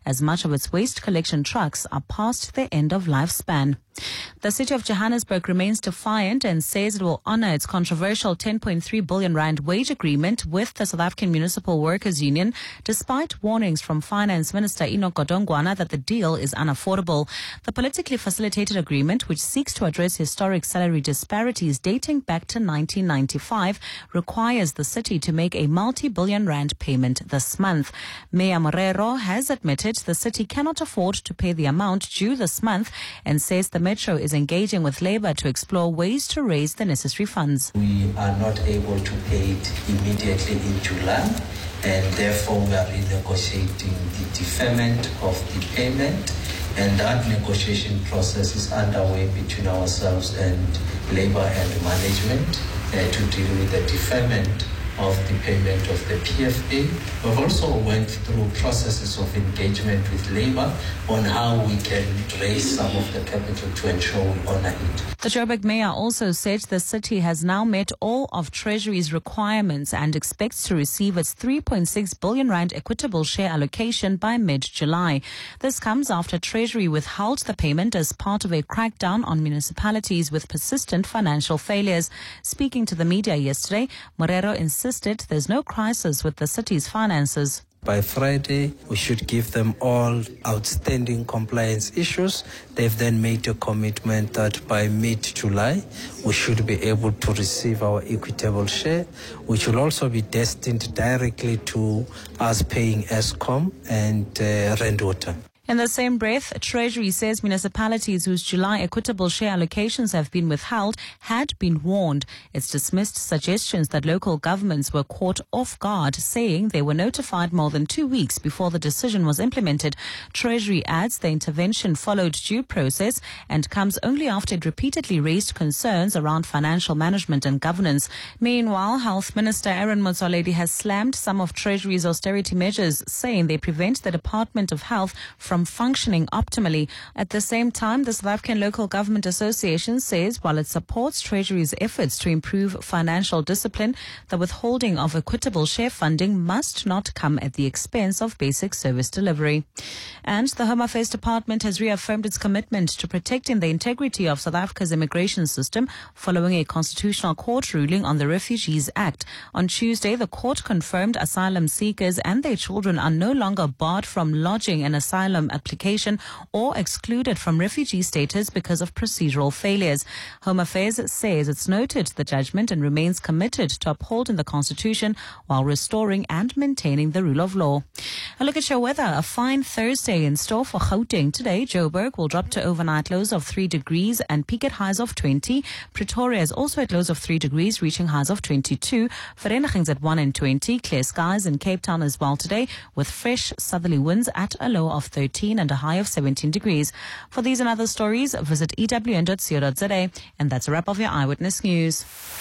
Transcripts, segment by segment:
as much of its waste collection trucks are past their end of lifespan. The city of Johannesburg remains defiant and says it will honor its controversial 10.3 billion rand wage agreement with the South African Municipal Workers Union, despite warnings from Finance Minister Enoch Godongwana that the deal is unaffordable. The politically facilitated agreement, which seeks to address historic salary disparities dating back to 1995, requires the city to make a multi-billion rand payment this month. Mayor Morero has admitted the city cannot afford to pay the amount due this month and says the Metro is engaging with Labour to explore ways to raise the necessary funds. We are not able to pay it immediately in July, and therefore we are renegotiating the deferment of the payment, and that negotiation process is underway between ourselves and Labour and management to deal with the deferment of the payment of the PFA. We've also went through processes of engagement with Labour on how we can raise some of the capital to ensure we honour it. The Joburg mayor also said the city has now met all of Treasury's requirements and expects to receive its 3.6 billion rand equitable share allocation by mid-July. This comes after Treasury withheld the payment as part of a crackdown on municipalities with persistent financial failures. Speaking to the media yesterday, Morero insisted there's no crisis with the city's finances. By Friday, we should give them all outstanding compliance issues. They've then made a commitment that by mid-July, we should be able to receive our equitable share, which will also be destined directly to us paying Eskom and Rand Water. In the same breath, Treasury says municipalities whose July equitable share allocations have been withheld had been warned. It's dismissed suggestions that local governments were caught off guard, saying they were notified more than 2 weeks before the decision was implemented. Treasury adds the intervention followed due process and comes only after it repeatedly raised concerns around financial management and governance. Meanwhile, Health Minister Aaron Motsoaledi has slammed some of Treasury's austerity measures, saying they prevent the Department of Health from functioning optimally. At the same time, the South African Local Government Association says while it supports Treasury's efforts to improve financial discipline, the withholding of equitable share funding must not come at the expense of basic service delivery. And the Home Affairs Department has reaffirmed its commitment to protecting the integrity of South Africa's immigration system following a constitutional court ruling on the Refugees Act. On Tuesday, the court confirmed asylum seekers and their children are no longer barred from lodging an asylum application or excluded from refugee status because of procedural failures. Home Affairs says it's noted the judgment and remains committed to upholding the Constitution while restoring and maintaining the rule of law. A look at your weather. A fine Thursday in store for Gauteng. Today, Joburg will drop to overnight lows of 3 degrees and peak at highs of 20. Pretoria is also at lows of 3 degrees, reaching highs of 22. Vereniging's at 1 and 20. Clear skies in Cape Town as well today, with fresh southerly winds at a low of 13 and a high of 17 degrees. For these and other stories, visit ewn.co.za. And that's a wrap of your Eyewitness News.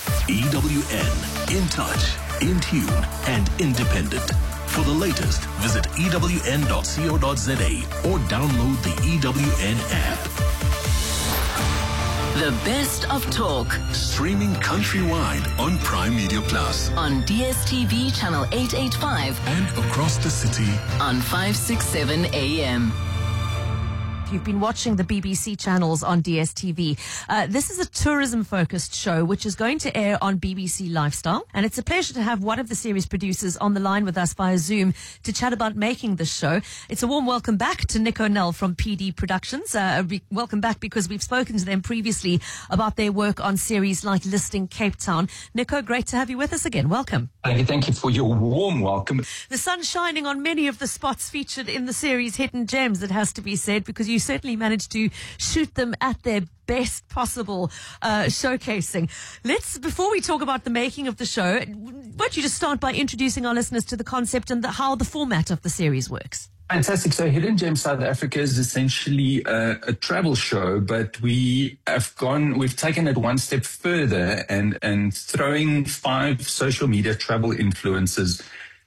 EWN, in touch, in tune, and independent. For the latest, visit ewn.co.za or download the EWN app. The best of talk. Streaming countrywide on Prime Media Plus. On DSTV channel 885. And across the city. On 567 AM. You've been watching the BBC channels on DSTV. This is a tourism-focused show which is going to air on BBC Lifestyle. And it's a pleasure to have one of the series producers on the line with us via Zoom to chat about making this show. It's a warm welcome back to Nick O'Neill from PD Productions. Welcome back because we've spoken to them previously about their work on series like Listing Cape Town. Nico, great to have you with us again. Welcome. Thank you for your warm welcome. The sun's shining on many of the spots featured in the series Hidden Gems, it has to be said, because you certainly managed to shoot them at their best possible showcasing. Before we talk about the making of the show, why don't you just start by introducing our listeners to the concept and how the format of the series works? Fantastic. So Hidden Gems South Africa is essentially a travel show, but we've taken it one step further and throwing 5 social media travel influencers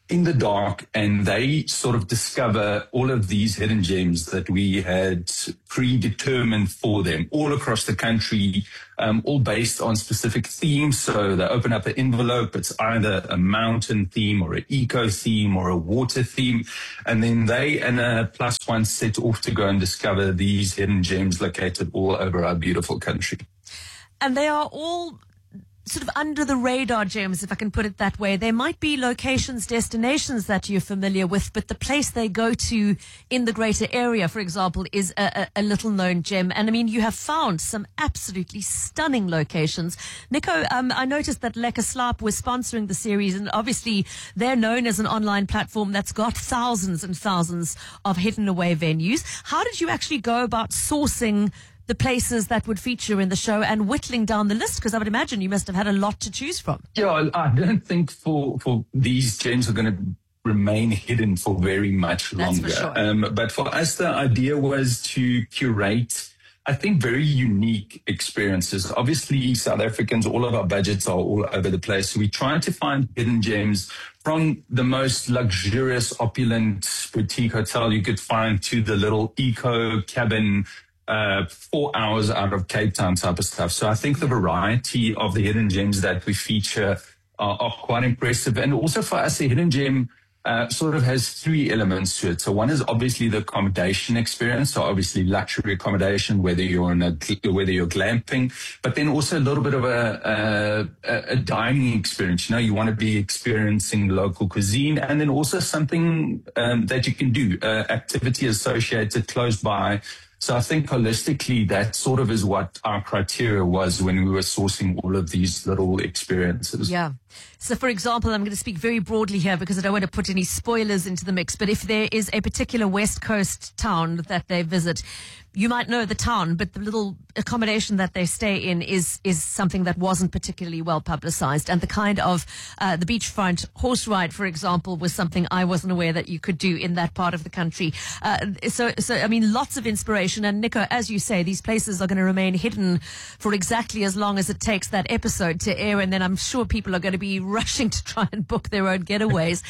in the dark, and they sort of discover all of these hidden gems that we had predetermined for them all across the country, all based on specific themes. So they open up an envelope. It's either a mountain theme or an eco theme or a water theme. And then they and a +1 set off to go and discover these hidden gems located all over our beautiful country. And they are all sort of under the radar gems, if I can put it that way. There might be locations, destinations that you're familiar with, but the place they go to in the greater area, for example, is a little known gem. And I mean, you have found some absolutely stunning locations. Nico, I noticed that Lekker Slaap was sponsoring the series, and obviously they're known as an online platform that's got thousands and thousands of hidden away venues. How did you actually go about sourcing the places that would feature in the show and whittling down the list? Because I would imagine you must have had a lot to choose from. Yeah, I don't think for these gems are going to remain hidden for very much longer. That's for sure. But for us, the idea was to curate, I think, very unique experiences. Obviously, South Africans, all of our budgets are all over the place. So we try to find hidden gems from the most luxurious, opulent boutique hotel you could find to the little eco cabin 4 hours out of Cape Town type of stuff. So I think the variety of the hidden gems that we feature are quite impressive. And also for us, the hidden gem sort of has three elements to it. So one is obviously the accommodation experience. So obviously luxury accommodation, whether you're glamping, but then also a little bit of a dining experience. You know, you want to be experiencing local cuisine, and then also something that you can do, activity associated close by. So I think holistically, that sort of is what our criteria was when we were sourcing all of these little experiences. Yeah. So, for example, I'm going to speak very broadly here because I don't want to put any spoilers into the mix. But if there is a particular West Coast town that they visit, you might know the town, but the little accommodation that they stay in is something that wasn't particularly well publicized. And the kind of the beachfront horse ride, for example, was something I wasn't aware that you could do in that part of the country. So I mean, lots of inspiration. And Nico, as you say, these places are going to remain hidden for exactly as long as it takes that episode to air. And then I'm sure people are going to be rushing to try and book their own getaways.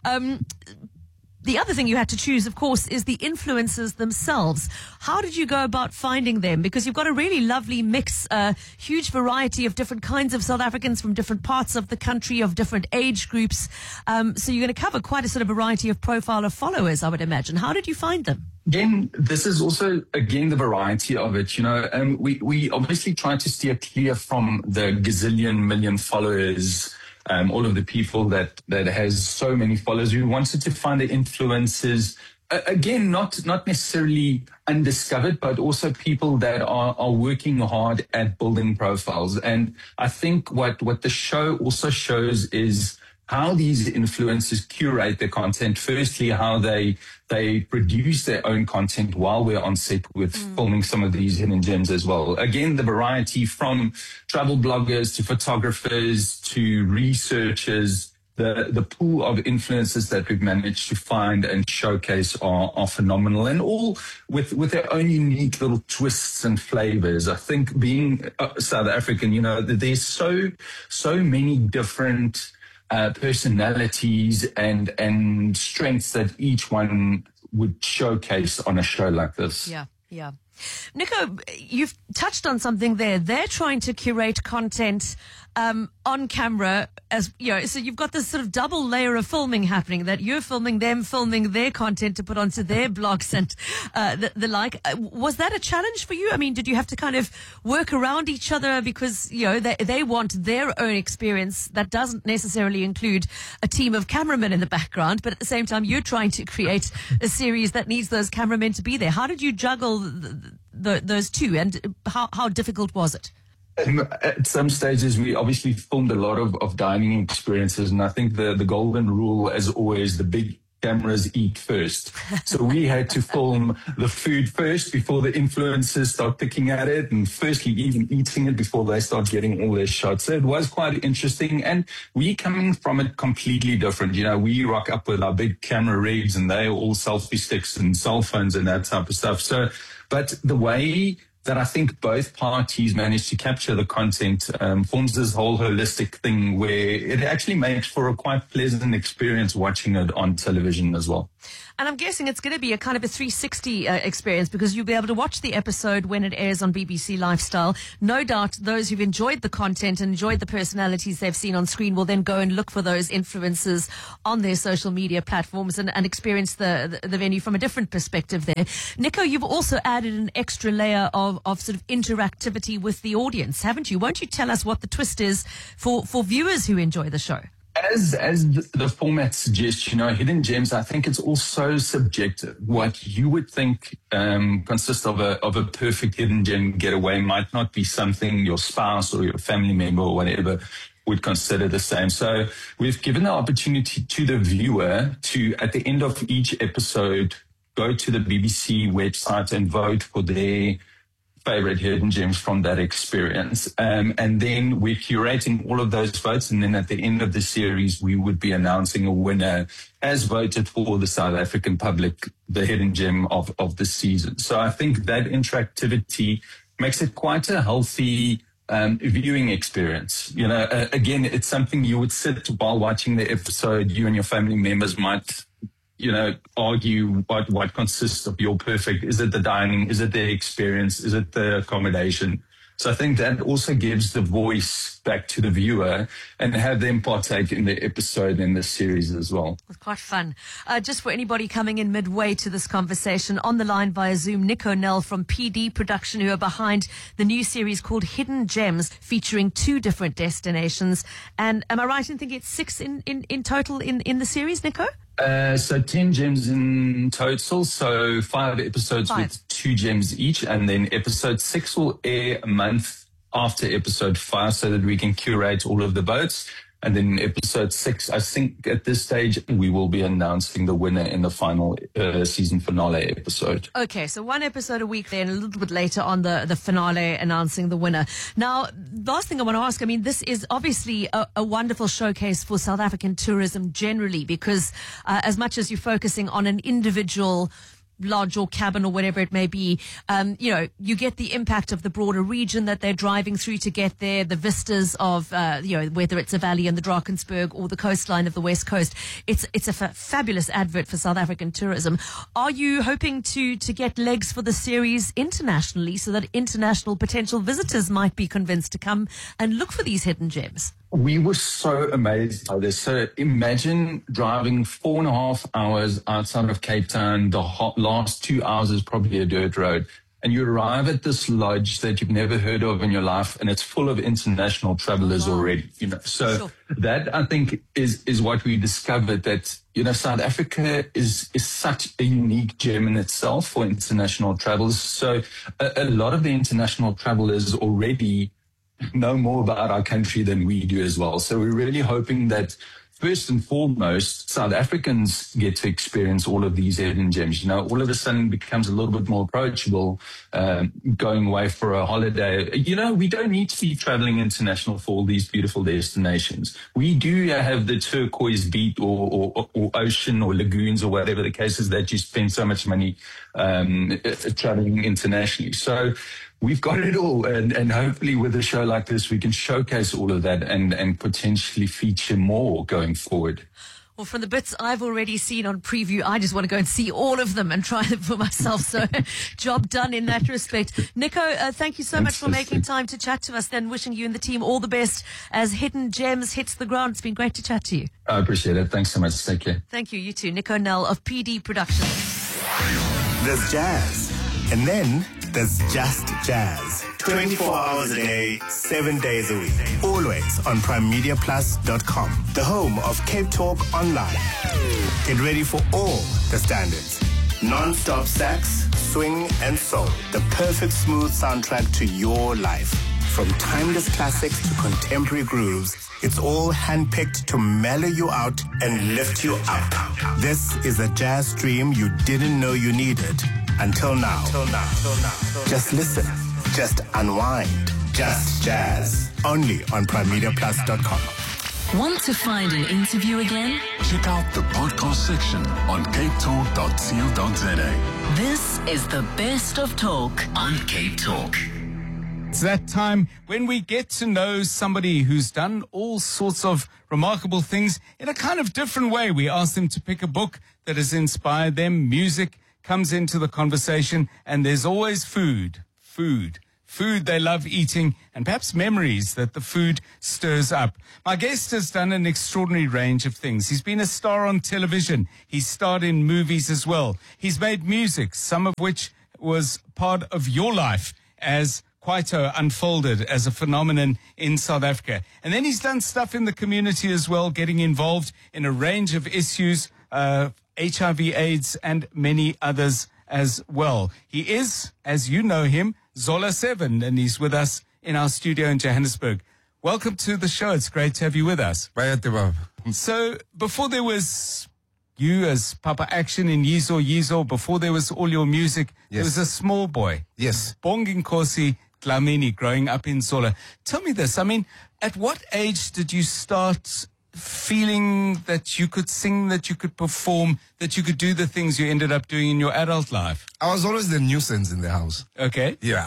The other thing you had to choose, of course, is the influencers themselves. How did you go about finding them? Because you've got a really lovely mix, huge variety of different kinds of South Africans from different parts of the country, of different age groups. So you're going to cover quite a sort of variety of profile of followers, I would imagine. How did you find them? Again, this is also, the variety of it. You know, we obviously try to steer clear from the gazillion million followers, all of the people that has so many followers. We wanted to find the influencers, again, not necessarily undiscovered, but also people that are working hard at building profiles. And I think what the show also shows is how these influencers curate their content. Firstly, how they produce their own content while we're on set with filming some of these hidden gems as well. Again, the variety from travel bloggers to photographers to researchers. The pool of influencers that we've managed to find and showcase are phenomenal, and all with their own unique little twists and flavors. I think being South African, you know, there's so many different personalities and strengths that each one would showcase on a show like this. Yeah. Nico, you've touched on something there. They're trying to curate content on camera, as you know, so you've got this sort of double layer of filming happening, that you're filming them, filming their content to put onto their blogs and the like. Was that a challenge for you? I mean, did you have to kind of work around each other because, you know, they want their own experience that doesn't necessarily include a team of cameramen in the background, but at the same time you're trying to create a series that needs those cameramen to be there. How did you juggle those two, and how difficult was it? At some stages, we obviously filmed a lot of dining experiences, and I think the golden rule, as always, the big cameras eat first. So we had to film the food first before the influencers start picking at it, and firstly even eating it before they start getting all their shots. So it was quite interesting, and we coming from it completely different. You know, we rock up with our big camera rigs, and they all selfie sticks and cell phones and that type of stuff. So, but the way that I think both parties managed to capture the content, forms this whole holistic thing where it actually makes for a quite pleasant experience watching it on television as well. And I'm guessing it's going to be a kind of a 360 experience, because you'll be able to watch the episode when it airs on BBC Lifestyle. No doubt those who've enjoyed the content and enjoyed the personalities they've seen on screen will then go and look for those influencers on their social media platforms and experience the venue from a different perspective there. Nico, you've also added an extra layer of sort of interactivity with the audience, haven't you? Won't you tell us what the twist is for viewers who enjoy the show? As the format suggests, Hidden Gems, I think it's also subjective. What you would think consists of a perfect hidden gem getaway might not be something your spouse or your family member or whatever would consider the same. So we've given the opportunity to the viewer to, at the end of each episode, go to the BBC website and vote for their favorite hidden gems from that experience. And then we're curating all of those votes. And then at the end of the series, we would be announcing a winner as voted for the South African public, the hidden gem of the season. So I think that interactivity makes it quite a healthy viewing experience. Again, it's something you would sit while watching the episode. You and your family members might argue what consists of your perfect. Is it the dining? Is it the experience? Is it the accommodation? So I think that also gives the voice back to the viewer and have them partake in the episode and the series as well. It's quite fun. Just for anybody coming in midway to this conversation, on the line via Zoom, Nico Nel from PD Production, who are behind the new series called Hidden Gems, featuring 2 different destinations. And am I right in thinking it's 6 in total in the series, Nico? So 10 gems in total, so 5 episodes with 2 gems each, and then episode 6 will air a month after episode 5 so that we can curate all of the votes. And then episode 6, I think at this stage, we will be announcing the winner in the final season finale episode. Okay, so 1 episode a week there, and a little bit later on the finale announcing the winner. Now, last thing I want to ask, this is obviously a wonderful showcase for South African tourism generally, because as much as you're focusing on an individual lodge or cabin or whatever it may be, you get the impact of the broader region that they're driving through to get there, the vistas of, whether it's a valley in the Drakensberg or the coastline of the West Coast. It's a fabulous advert for South African tourism. Are you hoping to get legs for the series internationally so that international potential visitors might be convinced to come and look for these hidden gems? We were so amazed by this. So imagine driving 4.5 hours outside of Cape Town. The last 2 hours is probably a dirt road. And you arrive at this lodge that you've never heard of in your life, and it's full of international travelers already. So sure. That, I think, is what we discovered, that, South Africa is such a unique gem in itself for international travelers. So a lot of the international travelers already know more about our country than we do as well. So we're really hoping that first and foremost, South Africans get to experience all of these hidden gems. All of a sudden it becomes a little bit more approachable, going away for a holiday. We don't need to be traveling international for all these beautiful destinations. We do have the turquoise beach or ocean or lagoons or whatever the case is that you spend so much money traveling internationally. So we've got it all, and hopefully with a show like this, we can showcase all of that and potentially feature more going forward. Well, from the bits I've already seen on preview, I just want to go and see all of them and try them for myself. So job done in that respect. Nico, thank you so much for making time to chat to us, then wishing you and the team all the best as Hidden Gems hits the ground. It's been great to chat to you. I appreciate it. Thanks so much. Take care. Thank you. You too. Nico Nel of PD Production. There's jazz. And then there's just jazz. 24 hours a day, 7 days a week. Always on PrimeMediaPlus.com, the home of Cape Talk Online. Get ready for all the standards. Non-stop sax, swing, and soul. The perfect smooth soundtrack to your life. From timeless classics to contemporary grooves, it's all handpicked to mellow you out and lift you up. This is a jazz stream you didn't know you needed until now. Just listen. Just unwind. Just jazz. Only on PrimeMediaPlus.com. Want to find an interview again? Check out the podcast section on capetalk.co.za. This is the best of talk on Cape Talk. It's that time when we get to know somebody who's done all sorts of remarkable things in a kind of different way. We ask them to pick a book that has inspired them. Music comes into the conversation, and there's always food they love eating, and perhaps memories that the food stirs up. My guest has done an extraordinary range of things. He's been a star on television. He's starred in movies as well. He's made music, some of which was part of your life as Kwaito unfolded as a phenomenon in South Africa. And then he's done stuff in the community as well, getting involved in a range of issues, HIV, AIDS, and many others as well. He is, as you know him, Zola 7, and he's with us in our studio in Johannesburg. Welcome to the show. It's great to have you with us. So before there was you as Papa Action in Yizo, before there was all your music, there was a small boy. Yes. Bonginkosi Dlamini, growing up in Zola. Tell me this, I mean, at what age did you start feeling that you could sing, that you could perform, that you could do the things you ended up doing in your adult life? I was always the nuisance in the house. Okay. Yeah.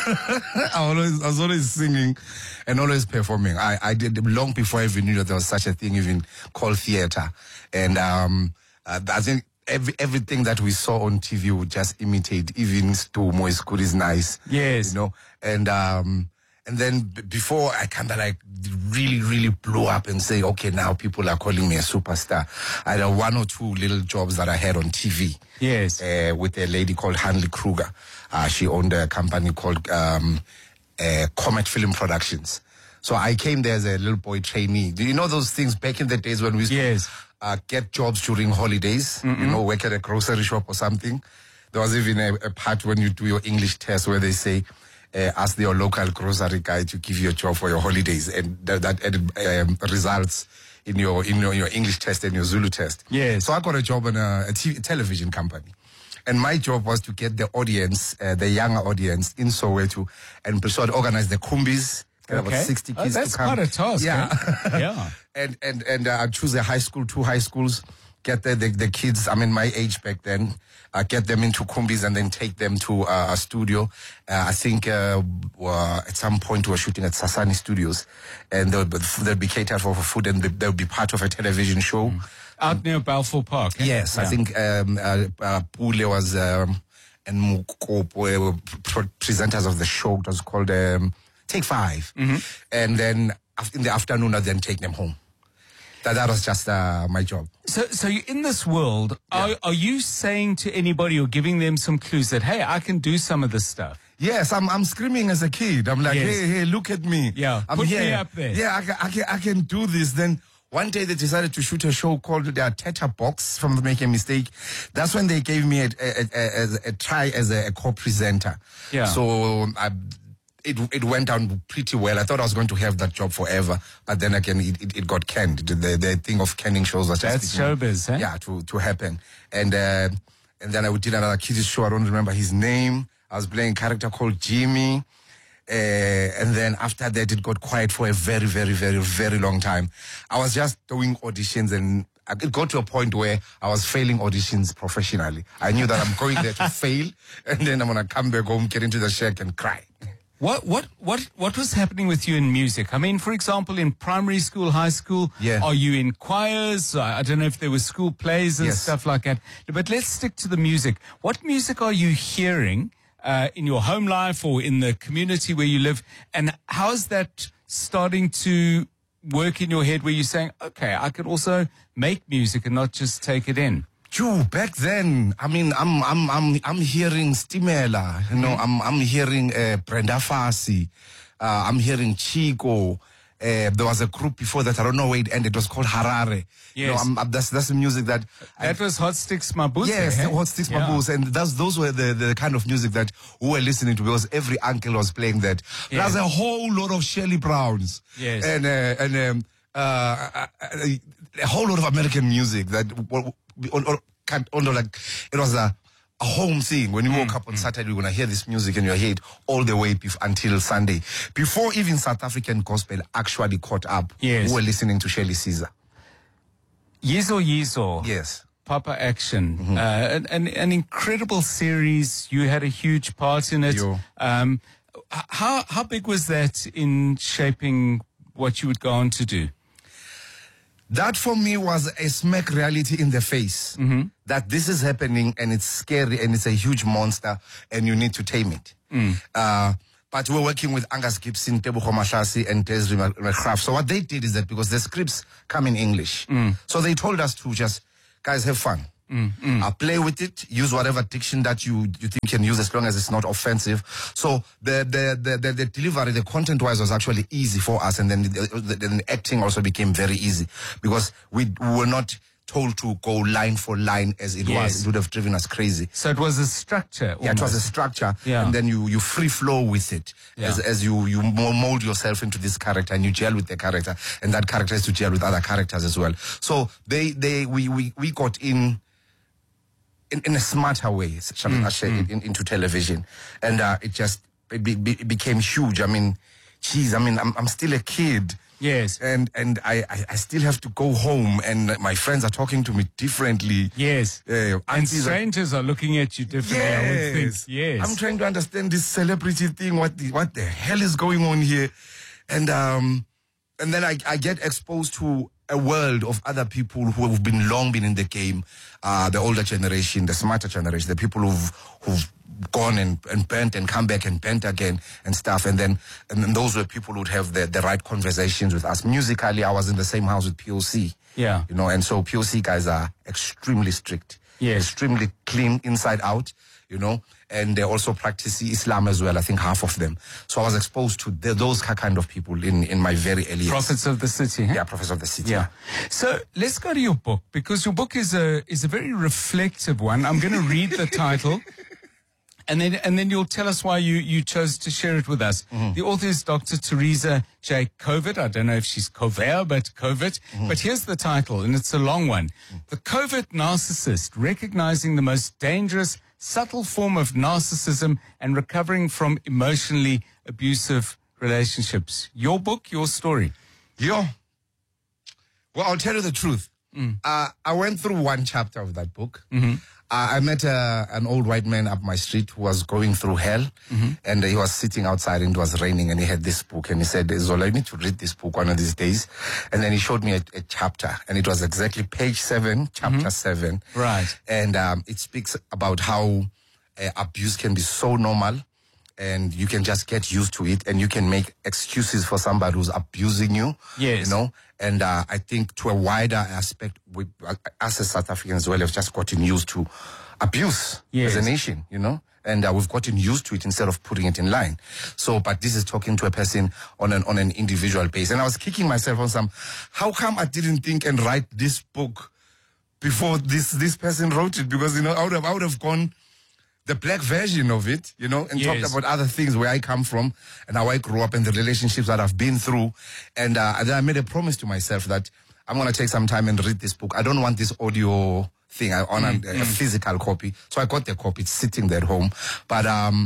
I was always singing and always performing. I did long before I even knew that there was such a thing even called theater. And I think everything that we saw on TV would just imitate. Even Stu Mo's Good is Nice. Yes. You know, and then before I kind of like really blew up and say, okay, now people are calling me a superstar. I had one or two little jobs that I had on TV. Yes. With a lady called Hanley Kruger. She owned a company called Comet Film Productions. So I came there as a little boy trainee. Do you know those things back in the days when we used to get jobs during holidays? You know, work at a grocery shop or something. There was even a part when you do your English test where they say, ask your local grocery guy to give you a job for your holidays, and that results in your English test and your Zulu test. Yes. So I got a job on a television company, and my job was to get the audience, the younger audience, in Soweto, and so I'd organize the kumbis. About 60 kids that's to come. Quite a task. Yeah. Yeah. and I'd choose a high school, 2 high schools, get the kids, I mean, my age back then, get them into kumbis and then take them to a studio. I think at some point we were shooting at Sasani Studios, and they'll be catered for food, and they'll be part of a television show. Out near Balfour Park. Yes, yeah. I think Pule was, and Mukopo were presenters of the show. It was called Take 5. And then in the afternoon, I'd then take them home. That was just my job. So you're in this world. Are you saying to anybody or giving them some clues that, hey, I can do some of this stuff? Yes, I'm screaming as a kid. I'm like, hey, look at me. Yeah, I'm put here. Me up there. Yeah, I can do this. Then one day they decided to shoot a show called the Teta Box from the Make a Mistake. That's when they gave me a try as a co-presenter. Yeah. So it went down pretty well. I thought I was going to have that job forever, but then again, it got canned. The thing of canning shows was just showbiz, eh? Yeah, to happen. And then I did another kids show. I don't remember his name. I was playing a character called Jimmy. And then after that, it got quiet for a very, very, very, very long time. I was just doing auditions, and it got to a point where I was failing auditions professionally. I knew that I'm going there to fail, and then I'm going to come back home, get into the shack and cry. What was happening with you in music? I mean, for example, in primary school, high school, are you in choirs? I don't know if there were school plays and stuff like that. But let's stick to the music. What music are you hearing in your home life or in the community where you live? And how's that starting to work in your head where you're saying, okay, I could also make music and not just take it in? Back then, I mean, I'm hearing Stimela, you know, I'm hearing Brenda Fassie, I'm hearing Chico. There was a group before that, I don't know where it ended. It was called Harare. Yes. You know, that's the music that was Hot Sticks Mabuse. Yes, Hot Sticks Mabuse, and those were the kind of music that we were listening to, because every uncle was playing that. Yes. There's a whole lot of Shirley Browns. Yes. And a whole lot of American music that it was a home thing. When you woke up on Saturday, you're going to hear this music in your head all the way until Sunday. Before even South African gospel actually caught up, we were listening to Shirley Caesar. Yizo. Yes. Papa Action, an incredible series. You had a huge part in it. How big was that in shaping what you would go on to do? That for me was a smack reality in the face. That this is happening and it's scary and it's a huge monster and you need to tame it. But we're working with Angus Gibson, Tebogo Mahlasi, and Desiree McGrath. So what they did is that because the scripts come in English, so they told us to just, guys, have fun. Play with it, use whatever diction that you think you can use as long as it's not offensive. So the delivery, the content-wise was actually easy for us, and then the acting also became very easy because we were not told to go line for line as it was. It would have driven us crazy. So it was a structure. Yeah, it was a structure. Yeah. And then you free flow with it as you mold yourself into this character and you gel with the character, and that character has to gel with other characters as well. So we got in a smarter way, shall I say, into television, and it became huge. I mean, geez, I'm still a kid. Yes. And I still have to go home, and my friends are talking to me differently. Yes. And strangers are looking at you differently, I would think. Yes. I'm trying to understand this celebrity thing, what the hell is going on here? And then I get exposed to a world of other people who have long been in the game, the older generation, the smarter generation, the people who've gone and burnt and come back and burnt again and stuff. And then those were people who'd have the right conversations with us. Musically, I was in the same house with POC. Yeah. You know, and so POC guys are extremely strict. Yes. Extremely clean inside out, you know, and they also practice Islam as well, I think half of them. So I was exposed to those kind of people in my very early years. Prophets of the City. Huh? Yeah, Prophets of the City. Yeah. So let's go to your book, because your book is a very reflective one. I'm going to read the title. And then you'll tell us why you chose to share it with us. The author is Dr. Teresa J. Covert. I don't know if she's Covert, but Covert. But here's the title, and it's a long one. The Covert Narcissist, Recognizing the Most Dangerous, Subtle Form of Narcissism and Recovering from Emotionally Abusive Relationships. Your book, your story. Well, I'll tell you the truth. I went through one chapter of that book. I met an old white man up my street who was going through hell, and he was sitting outside and it was raining, and he had this book, and he said, Zola, I need to read this book one of these days. And then he showed me a chapter, and it was exactly page 7, chapter 7. Right. And it speaks about how abuse can be so normal, and you can just get used to it, and you can make excuses for somebody who's abusing you. Yes. You know? And I think to a wider aspect, we, us as South Africans as well, have just gotten used to abuse as a nation, you know? And we've gotten used to it instead of putting it in line. So, but this is talking to a person on an individual basis. And I was kicking myself on how come I didn't think and write this book before this person wrote it? Because, you know, I would have gone the black version of it, you know, and talked about other things where I come from and how I grew up and the relationships that I've been through. And then I made a promise to myself that I'm going to take some time and read this book. I don't want this audio thing. I want a physical copy. So I got the copy. It's sitting there at home. But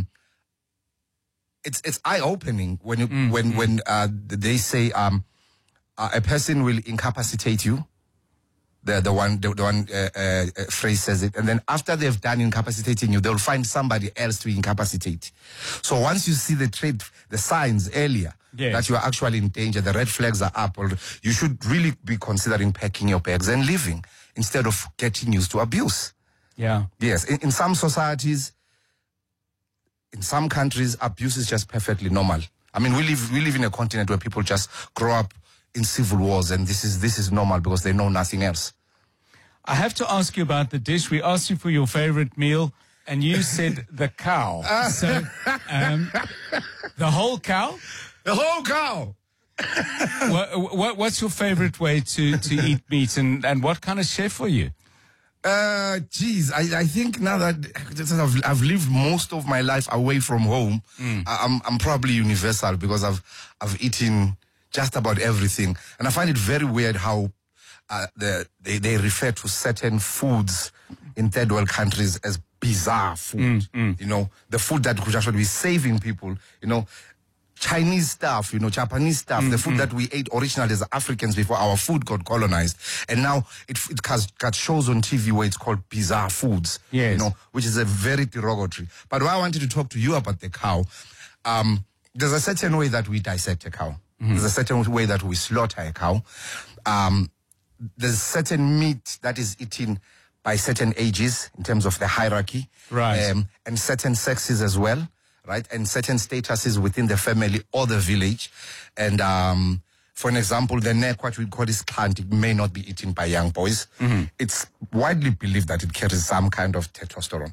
it's eye-opening when they say a person will incapacitate you. The one phrase says it, and then after they've done incapacitating you, they'll find somebody else to incapacitate. So once you see the signs earlier that you are actually in danger, the red flags are up, or you should really be considering packing your bags and leaving instead of getting used to abuse. Yeah. Yes. In some societies, in some countries, abuse is just perfectly normal. I mean, we live in a continent where people just grow up in civil wars, and this is normal because they know nothing else. I have to ask you about the dish. We asked you for your favorite meal, and you said the cow. So, the whole cow? The whole cow! What's your favorite way to eat meat, and what kind of chef are you? I think now that I've lived most of my life away from home, I'm probably universal because I've eaten just about everything. And I find it very weird how they refer to certain foods in third world countries as bizarre food. You know, the food that could actually be saving people, you know, Chinese stuff, Japanese stuff, the food that we ate originally as Africans before our food got colonized. And now it has got shows on TV where it's called bizarre foods, which is a very derogatory. But why I wanted to talk to you about the cow, there's a certain way that we dissect a cow. There's a certain way that we slaughter a cow. There's certain meat that is eaten by certain ages in terms of the hierarchy. Right. And certain sexes as well. Right, and certain statuses within the family or the village. And for an example, the neck, what we call is clantic, may not be eaten by young boys. It's widely believed that it carries some kind of testosterone.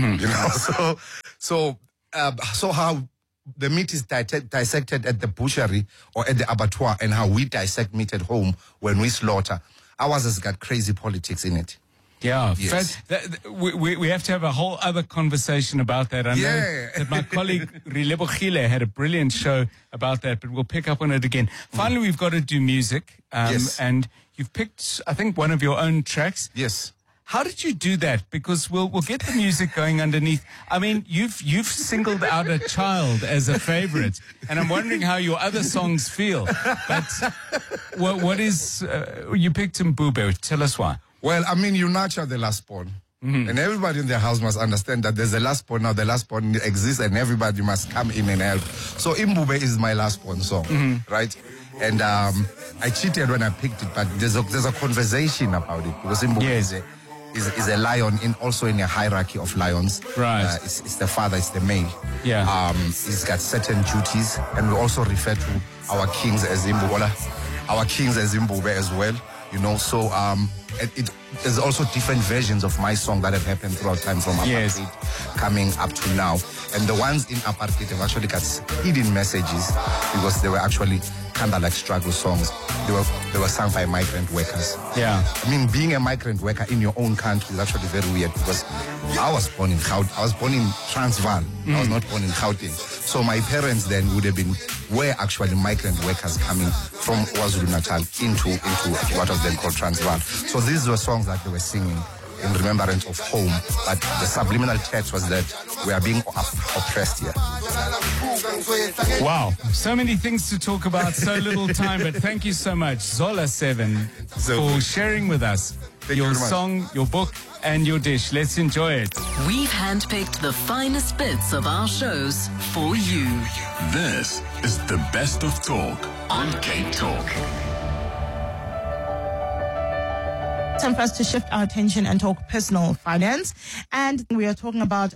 So how the meat is dissected at the butchery or at the abattoir, and how we dissect meat at home when we slaughter, ours has got crazy politics in it. Yeah, yes. We have to have a whole other conversation about that. I know that my colleague Rilebo Gile had a brilliant show about that, but we'll pick up on it again. Finally, we've got to do music. Yes. And you've picked, I think, one of your own tracks. Yes. How did you do that? Because we'll get the music going underneath. I mean, you've singled out a child as a favorite, and I'm wondering how your other songs feel. But what is, you picked Mbube. Tell us why. Well, I mean, you nurture the last born. And everybody in the house must understand that there's a last born now. The last born exists and everybody must come in and help. So Mbube is my last born song, right? And I cheated when I picked it, but there's a conversation about it because Mbube is a lion also in a hierarchy of lions. Right. It's the father, it's the male. Yeah. He's got certain duties, and we also refer to our kings as Mbube as well. So there's also different versions of my song that have happened throughout time from apartheid coming up to now. And the ones in apartheid have actually got hidden messages because they were actually kind of like struggle songs. They were sung by migrant workers. Yeah. I mean, being a migrant worker in your own country is actually very weird because I was born in Gauteng. I was born in Transvaal. I was not born in Gauteng. So my parents then were actually migrant workers coming from KwaZulu-Natal into what was then called Transvaal. So these were songs that they were singing in remembrance of home, but the subliminal text was that we are being oppressed here. Wow, so many things to talk about, so little time, but thank you so much, Zola 7, for sharing with us your song, your book, and your dish. Let's enjoy it. We've handpicked the finest bits of our shows for you. This is the best of talk on Cape Talk. Time for us to shift our attention and talk personal finance. And we are talking about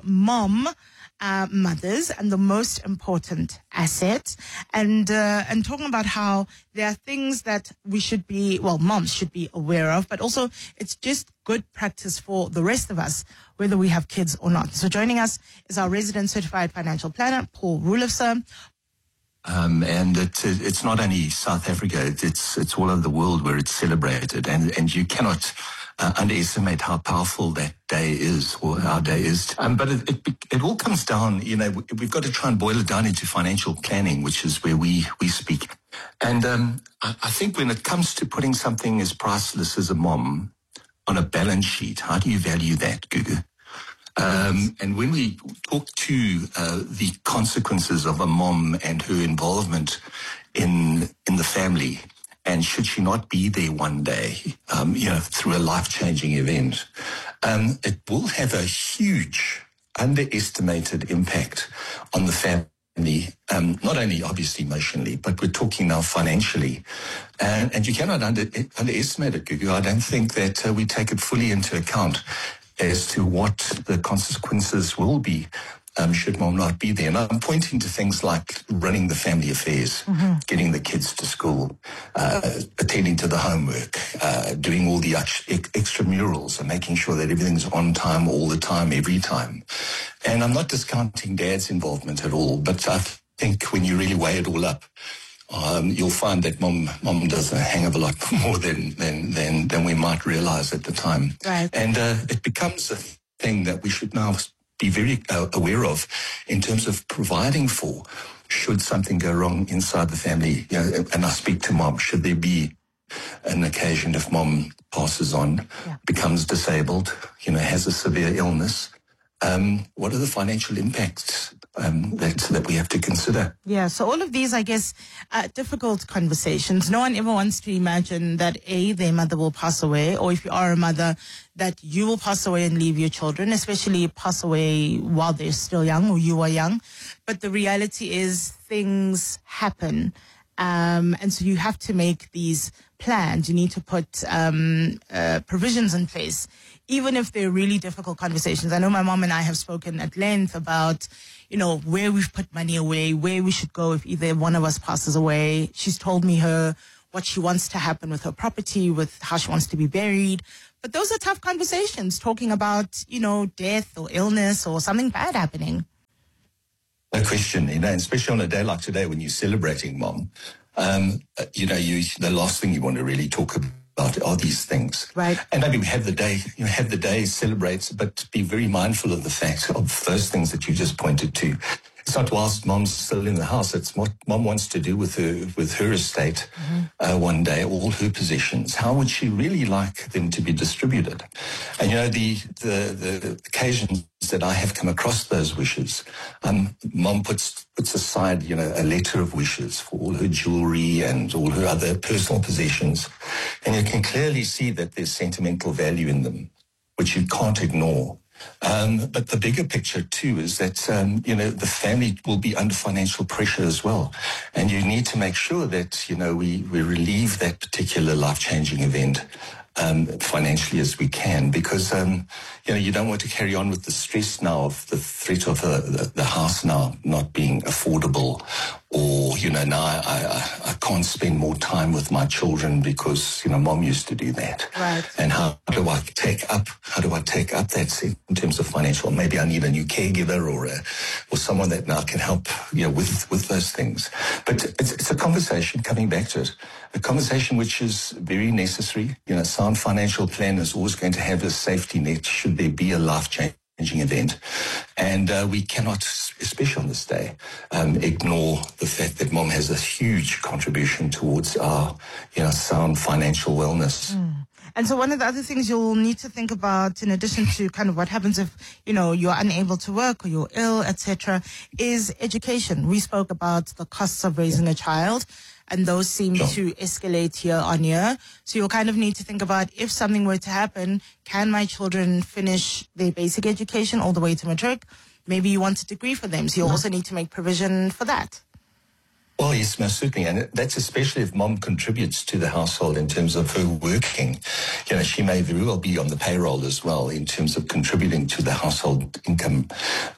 mothers and the most important asset, and talking about how there are things that moms should be aware of, but also it's just good practice for the rest of us, whether we have kids or not. So joining us is our resident certified financial planner, Paul Roelofse. And it's not only South Africa, it's all over the world where it's celebrated, and you cannot underestimate how powerful that day is, or our day is. But it all comes down, we've got to try and boil it down into financial planning, which is where we speak. And I think when it comes to putting something as priceless as a mom on a balance sheet, how do you value that, Gugu? And when we talk to the consequences of a mom and her involvement in the family, and should she not be there one day, through a life-changing event, it will have a huge, underestimated impact on the family, not only obviously emotionally, but we're talking now financially. And you cannot underestimate it, Gugu. I don't think that we take it fully into account as to what the consequences will be should mom not be there. And I'm pointing to things like running the family affairs, getting the kids to school, attending to the homework, doing all the extramurals and making sure that everything's on time all the time, every time. And I'm not discounting dad's involvement at all, but I think when you really weigh it all up, you'll find that mom does a hang of a lot more than we might realize at the time. Right. And it becomes a thing that we should now be very aware of in terms of providing for should something go wrong inside the family. And I speak to mom, should there be an occasion if mom passes on, becomes disabled, has a severe illness, what are the financial impacts that we have to consider. Yeah, so all of these, I guess, are difficult conversations. No one ever wants to imagine that their mother will pass away, or if you are a mother, that you will pass away and leave your children, especially pass away while they're still young or you are young. But the reality is things happen. And so you have to make these plans. You need to put provisions in place, even if they're really difficult conversations. I know my mom and I have spoken at length about, where we've put money away, where we should go if either one of us passes away. She's told me what she wants to happen with her property, with how she wants to be buried. But those are tough conversations, talking about, death or illness or something bad happening. No question, especially on a day like today when you're celebrating Mom, the last thing you want to really talk about are these things. Right. And maybe we have the day, celebrate, but be very mindful of the fact of those things that you just pointed to. It's not whilst Mom's still in the house. It's what Mom wants to do with her estate one day, all her possessions. How would she really like them to be distributed? And the occasions that I have come across those wishes, Mom puts aside a letter of wishes for all her jewelry and all her other personal possessions, and you can clearly see that there's sentimental value in them, which you can't ignore. But the bigger picture too is that, the family will be under financial pressure as well. And you need to make sure that, we relieve that particular life-changing event financially as we can, because, you don't want to carry on with the stress now of the threat of the house now not being affordable, or, now I can't spend more time with my children because, Mom used to do that. Right. And how do I take up that in terms of financial? Maybe I need a new caregiver or someone that now can help, with those things. But it's a conversation, coming back to it, a conversation which is very necessary. Sound financial plan is always going to have a safety net should there be a life-changing event. And we cannot, especially on this day, ignore the fact that Mom has a huge contribution towards our, sound financial wellness. And so one of the other things you'll need to think about, in addition to kind of what happens if, you're unable to work or you're ill, etc., is education. We spoke about the costs of raising a child, and those seem to escalate year on year. So you'll kind of need to think about, if something were to happen, can my children finish their basic education all the way to matric? Maybe you want a degree for them, so you'll also need to make provision for that. Well, yes, most certainly. And that's especially if Mom contributes to the household in terms of her working. She may very well be on the payroll as well in terms of contributing to the household income.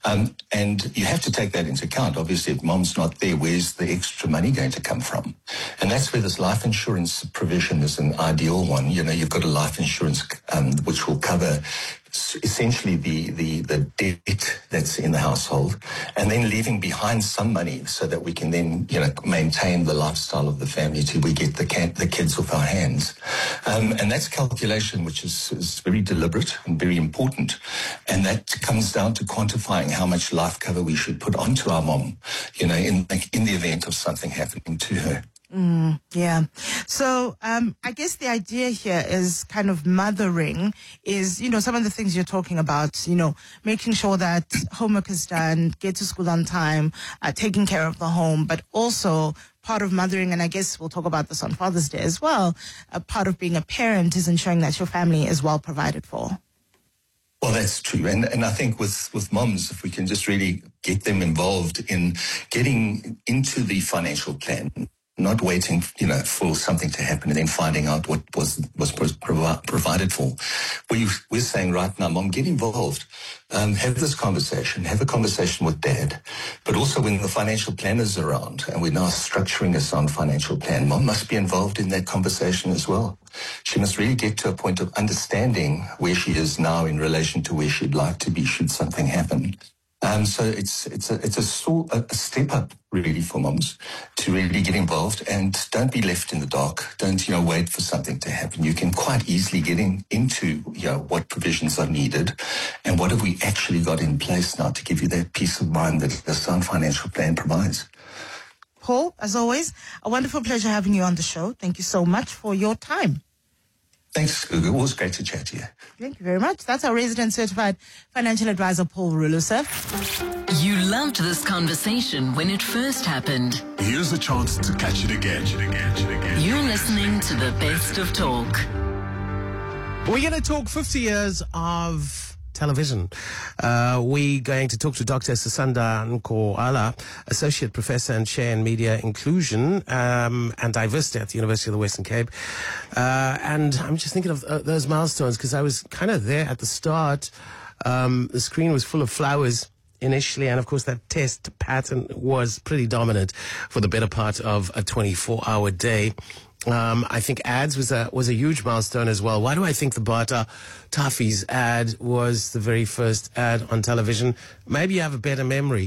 And you have to take that into account. Obviously, if Mom's not there, where's the extra money going to come from? And that's where this life insurance provision is an ideal one. You've got a life insurance which will cover essentially the debt that's in the household, and then leaving behind some money so that we can then maintain the lifestyle of the family till we get the kids off our hands. And that's a calculation which is very deliberate and very important, and that comes down to quantifying how much life cover we should put onto our mom, in the event of something happening to her. Yeah. So, I guess the idea here is kind of mothering is, some of the things you're talking about, making sure that homework is done, get to school on time, taking care of the home, but also part of mothering, and I guess we'll talk about this on Father's Day as well, a part of being a parent is ensuring that your family is well provided for. Well, that's true. And I think with moms, if we can just really get them involved in getting into the financial plan, not waiting, for something to happen and then finding out what was provided for. We're saying right now, Mom, get involved. Have this conversation. Have a conversation with Dad. But also when the financial plan is around and we're now structuring a sound financial plan, Mom must be involved in that conversation as well. She must really get to a point of understanding where she is now in relation to where she'd like to be should something happen. So it's a step up really for moms to really get involved and don't be left in the dark. Don't, wait for something to happen. You can quite easily get into, what provisions are needed and what have we actually got in place now to give you that peace of mind that the Sound Financial Plan provides. Paul, as always, a wonderful pleasure having you on the show. Thank you so much for your time. Thanks, Gugu. Always great to chat to you. Thank you very much. That's our resident certified financial advisor, Paul Ruluser. You loved this conversation when it first happened. Here's a chance to catch it again. You're listening to the best of talk. We're going to talk 50 years of television. We're going to talk to Dr. Sisanda Nkoala, Associate Professor and Chair in Media Inclusion and Diversity at the University of the Western Cape. And I'm just thinking of those milestones because I was kind of there at the start. The screen was full of flowers initially, and of course that test pattern was pretty dominant for the better part of a 24-hour day. I think ads was a huge milestone as well. Why do I think the Bata Toffees ad was the very first ad on television? Maybe you have a better memory.